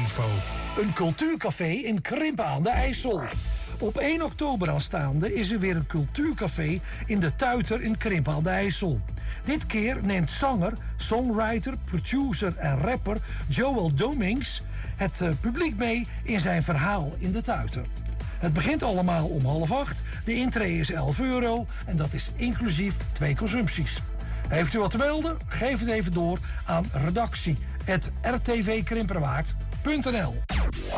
info. Een cultuurcafé in Krimpen aan de IJssel. Op 1 oktober aanstaande is er weer een cultuurcafé in de Tuiter in Krimpen aan de IJssel. Dit keer neemt zanger, songwriter, producer en rapper Joel Domings het publiek mee in zijn verhaal in de Tuiter. Het begint allemaal om 7:30. De intree is €11 en dat is inclusief 2 consumpties. Heeft u wat te melden? Geef het even door aan redactie@rtvkrimperwaard.nl.